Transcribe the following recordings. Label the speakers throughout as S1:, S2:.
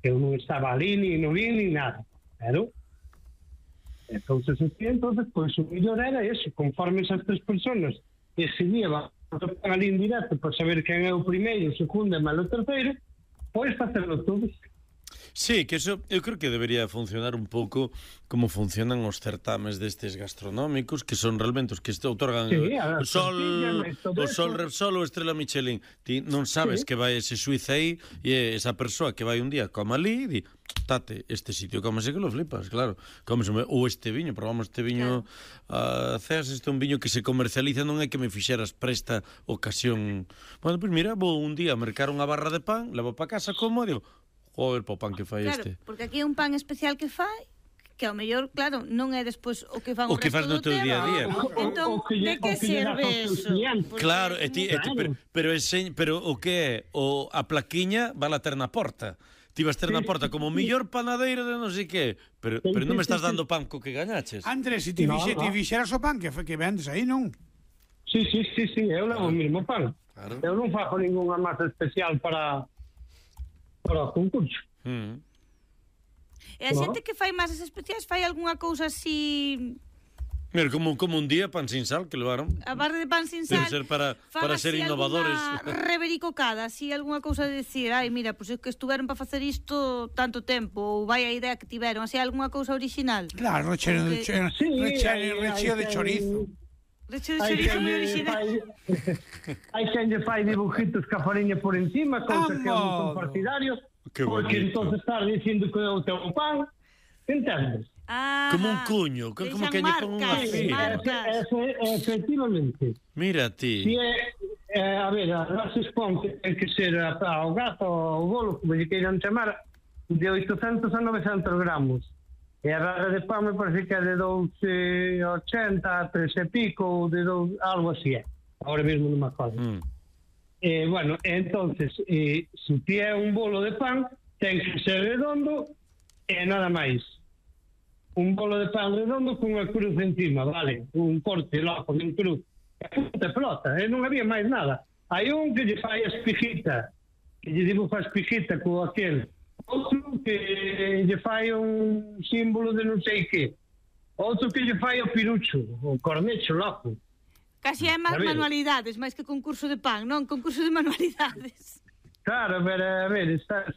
S1: que eu non estaba ali, ni no vin, ni nada. Pero, entonces, pois o mellor era eso, conforme esas tres personas ese día van a tocar ali en directo para saber quen é o primeiro, o segundo e mal o terceiro, pois facerlo todos.
S2: Sí, que eso eu creo que debería funcionar un pouco como funcionan os certames destes gastronómicos, que son realmente os que outorgan o Sol Repsol ou Estrela Michelin. Ti non sabes que vai ese suiza aí e esa persoa que vai un día come ali e di, tate, este sitio cómese que lo flipas, claro. Comes ou este viño, probamos este viño ceas, este é un viño que se comercializa, non é que me fixeras presta ocasión. Bueno, pois mira, vou un día a mercar unha barra de pan, levo para casa, como, e digo, joder, po pan que fai este.
S3: Claro, porque aquí é un pan especial que fai, que ao mellor, claro, non é despois o que fan o
S2: que faz no teu día a día.
S3: Entón, de que serve eso?
S2: Claro, pero o que é a plaquiña va a ter na porta. Ti vas ter na porta como mellor panadeiro de non sei que, pero non me estás dando pan co que gañaches.
S4: Andrés, se ti fixeras o pan que vendes aí, non?
S1: Sí, eu levo o mesmo pan. Eu non faço ninguna masa especial para o concurso.
S3: E a xente que fai masas especiais fai algunha cousa así...
S2: Mira, como un día pan sin sal que levaron.
S3: A barra de pan sin sal.
S2: Debe ser para ser innovadores.
S3: Revericocada, así algunha cousa de decir, ai, mira, pois é que estuveron para facer isto tanto tempo, ou vai a idea que tiveron, así algunha cousa original.
S4: Claro, recheo de chorizo.
S3: Recheo de chorizo moi original.
S1: Hai quen lle fai dibujitos ca fariña por encima, cousa que non son partidarios, porque entonces estás dicindo que é o teu pan, entendes?
S2: Como un cuño, como que lle pon unha fila.
S1: Efectivamente.
S2: Mira ti.
S1: A ver, a se expón que ten que ser ao gato, ao bolo, como lle queiran chamar, de 800 a 900 gramos. E a barra de pan me parece que é de 12,80 a 3 e pico, ou de 2, algo así é. Ahora mesmo non me acordo. Bueno, entonces, se ti é un bolo de pan, ten que ser redondo e nada máis. Un bolo de pan redondo con unha cruz encima, vale? Un corte loco de un cruz. E punta pelota, non había máis nada. Hai un que lle fai a espijita, que lle dibuja a espijita co aquel. Outro que lle fai un símbolo de non sei que. Outro que lle fai o pirucho, o cornecho loco.
S3: Casi é máis manualidades, máis que concurso de pan, non? Concurso de manualidades.
S1: Claro, a ver, está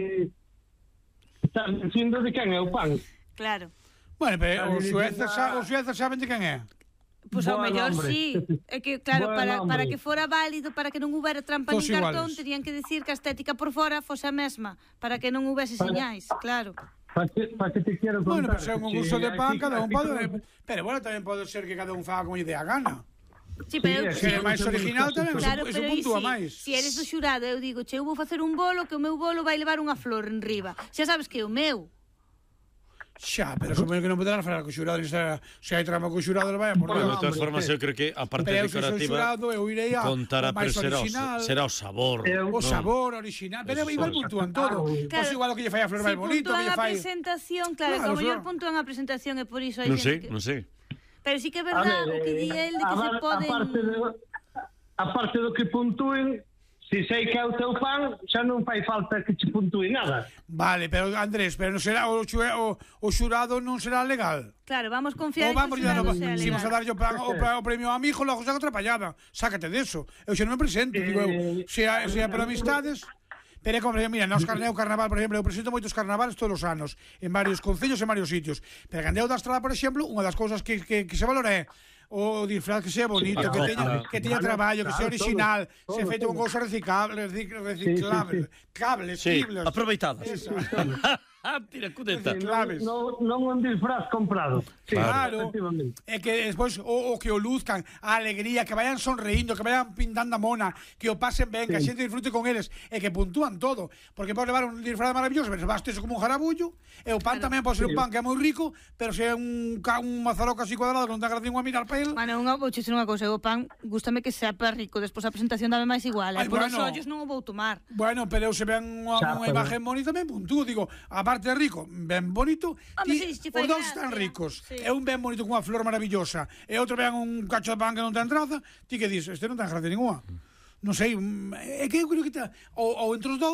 S1: dicindo de quen é o pan.
S3: Claro.
S4: Bueno, pero os suezas saben de quen é.
S3: Pois ao mellor sí. É que, claro, para que fora válido, para que non houbera trampa nin cartón, terían que decir que a estética por fora fose a mesma, para que non houbese señais, claro.
S1: Para que te quero contar.
S4: Bueno, pero se é un concurso de pan, cada un pode... Pero, bueno, tamén pode ser que cada un faga como lle dé a gana.
S3: Sí, pero
S4: se é máis original tamén, eso puntúa máis.
S3: Se eres do xurado, eu digo, che, eu vou facer un bolo, que o meu bolo vai levar unha flor en riba. Xa sabes que o meu...
S4: Xa, pero supoño que non poderán falar co xurado, se hai trama co xurado, vai, por Dios.
S2: De todas formas, eu creo que a parte decorativa contar a será o sabor.
S4: O sabor original, pero igual puntúan todo. Pois igual o que lle fai a flor máis bonito, que lle fai...
S3: Si puntúan a presentación, claro, que ao mellor puntúan a presentación e por iso hai xente que...
S2: Non sei.
S3: Pero sí que é verdade o que di el de que se poden...
S1: Aparte do que puntúen, se sei que é o teu pan, xa non fai falta que che puntúe nada.
S4: Vale, pero Andrés, pero non será o xurado non será legal.
S3: Claro, vamos confiar en que o xurado sea legal.
S4: Se vamos a darlle o premio a mi hijo, logo saca outra pallada. Sácate deso. Eu xa non me presento, digo eu, sea por amistades... Pero como, mira, nos carnaval, por exemplo, eu presento moitos carnavales todos os anos, en varios concellos e en varios sitios. Pero Candeo da Estrada, por exemplo, unha das cousas que se valora é o disfraz que sea bonito, que teña traballo, que sea original, se feito con cousas reciclables, cables,
S2: aproveitadas. Tira cudeta.
S1: Non un disfraz comprado.
S4: Claro. É que despois o que o luzcan, a alegría, que vayan sonreindo, que vayan pintando a mona, que o pasen ben, que a xente disfrute con eles, e que puntúan todo. Porque podes levar un disfraz maravilloso, pero vas teso como un jarabullo, e o pan tamén pode ser un pan que é moi rico, pero se é un mazaroco así cuadrado que non ten gracia a mirar para el.
S3: Bueno, vou dicir unha cousa, o pan gústame que sea para rico, despois a presentación dame máis igual, por os ollos non o vou tomar.
S4: Bueno, pero se ven unha imagen bonita, tamén puntúo, digo, aparte de rico, ben bonito, os dous están ricos. É un ben bonito con unha flor maravillosa, e outro ben un cacho de pan que non ten traza, ti que dis, este non ten gracia ninguna. Non sei, é que eu creo que ou entre os dous